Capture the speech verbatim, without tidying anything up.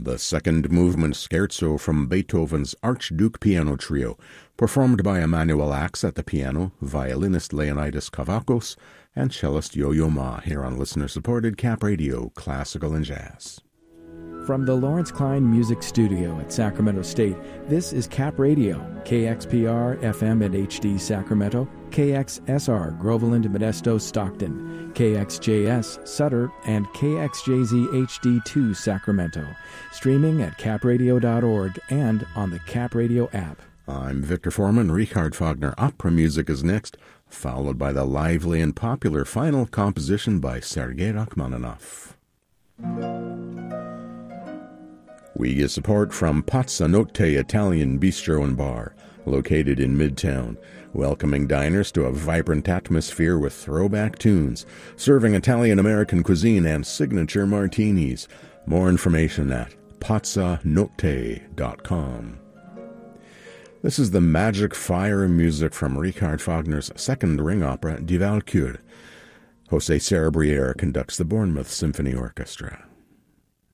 the second movement scherzo from Beethoven's Archduke Piano Trio, performed by Emanuel Ax at the piano, violinist Leonidas Kavakos, and cellist Yo-Yo Ma, here on listener-supported Cap Radio, Classical and Jazz. From the Lawrence Klein Music Studio at Sacramento State, this is Cap Radio, K X P R F M and H D Sacramento, K X S R Groveland, Modesto, Stockton, K X J S Sutter, and K X J Z H D two Sacramento. Streaming at cap radio dot org and on the Cap Radio app. I'm Victor Foreman. Richard Wagner opera music is next, followed by the lively and popular final composition by Sergei Rachmaninoff. We get support from Pazza Notte Italian Bistro and Bar, located in Midtown, welcoming diners to a vibrant atmosphere with throwback tunes, serving Italian-American cuisine and signature martinis. More information at pazza notte dot com. This is the magic fire music from Richard Wagner's second ring opera, Die Walküre. José Cerebriere conducts the Bournemouth Symphony Orchestra.